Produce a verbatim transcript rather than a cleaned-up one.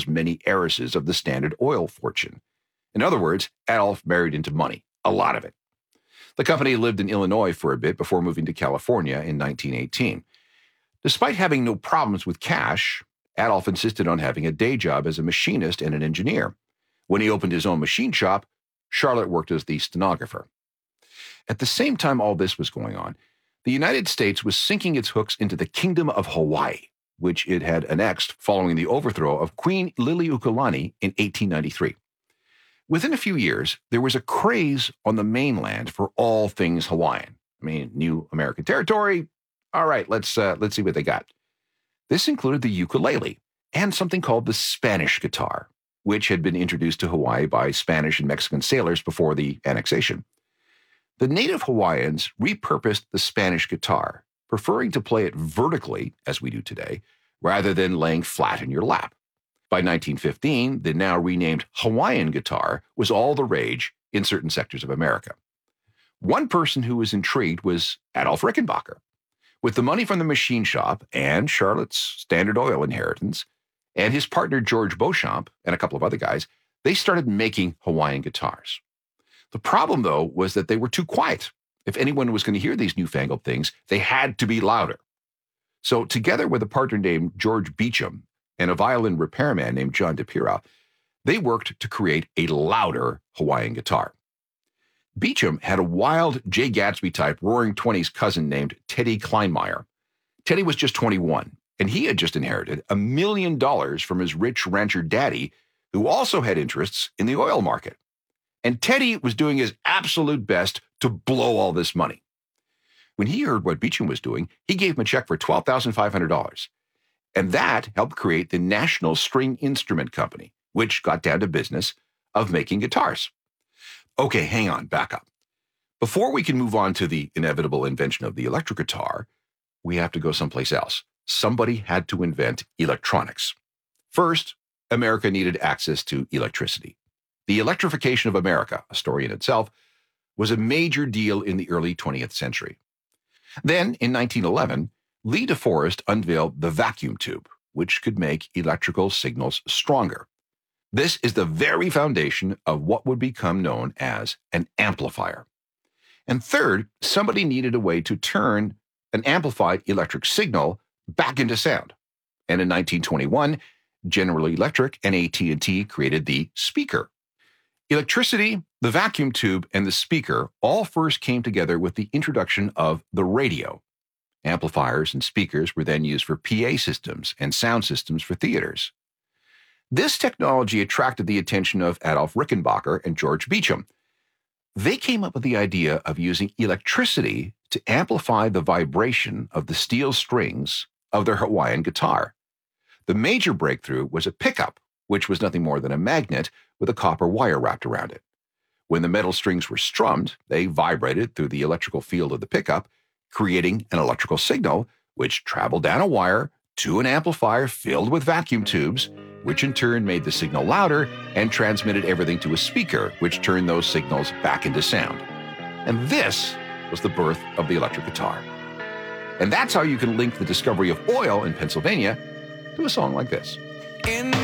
those many heiresses of the Standard Oil fortune. In other words, Adolf married into money, a lot of it. The company lived in Illinois for a bit before moving to California in nineteen eighteen. Despite having no problems with cash, Adolf insisted on having a day job as a machinist and an engineer. When he opened his own machine shop, Charlotte worked as the stenographer. At the same time all this was going on, the United States was sinking its hooks into the Kingdom of Hawaii, which it had annexed following the overthrow of Queen Liliuokalani in eighteen ninety-three. Within a few years, there was a craze on the mainland for all things Hawaiian. I mean, new American territory. All right, let's uh, let's see what they got. This included the ukulele and something called the Spanish guitar, which had been introduced to Hawaii by Spanish and Mexican sailors before the annexation. The native Hawaiians repurposed the Spanish guitar, preferring to play it vertically, as we do today, rather than laying flat in your lap. By nineteen fifteen, the now renamed Hawaiian guitar was all the rage in certain sectors of America. One person who was intrigued was Adolf Rickenbacker. With the money from the machine shop and Charlotte's Standard Oil inheritance, and his partner George Beauchamp and a couple of other guys, they started making Hawaiian guitars. The problem, though, was that they were too quiet. If anyone was going to hear these newfangled things, they had to be louder. So together with a partner named George Beecham and a violin repairman named John DePira, they worked to create a louder Hawaiian guitar. Beecham had a wild Jay Gatsby-type Roaring Twenties cousin named Teddy Kleinmeyer. Teddy was just twenty-one, and he had just inherited a million dollars from his rich rancher daddy, who also had interests in the oil market. And Teddy was doing his absolute best to blow all this money. When he heard what Beecham was doing, he gave him a check for twelve thousand five hundred dollars. And that helped create the National String Instrument Company, which got down to business of making guitars. Okay, hang on, back up. Before we can move on to the inevitable invention of the electric guitar, we have to go someplace else. Somebody had to invent electronics. First, America needed access to electricity. The electrification of America, a story in itself, was a major deal in the early twentieth century. Then, in nineteen eleven, Lee DeForest unveiled the vacuum tube, which could make electrical signals stronger. This is the very foundation of what would become known as an amplifier. And third, somebody needed a way to turn an amplified electric signal back into sound. And in nineteen twenty-one, General Electric and A T and T created the speaker. Electricity, the vacuum tube, and the speaker all first came together with the introduction of the radio. Amplifiers and speakers were then used for P A systems and sound systems for theaters. This technology attracted the attention of Adolf Rickenbacker and George Beecham. They came up with the idea of using electricity to amplify the vibration of the steel strings of their Hawaiian guitar. The major breakthrough was a pickup, which was nothing more than a magnet with a copper wire wrapped around it. When the metal strings were strummed, they vibrated through the electrical field of the pickup, creating an electrical signal, which traveled down a wire to an amplifier filled with vacuum tubes, which in turn made the signal louder and transmitted everything to a speaker, which turned those signals back into sound. And this was the birth of the electric guitar. And that's how you can link the discovery of oil in Pennsylvania to a song like this. In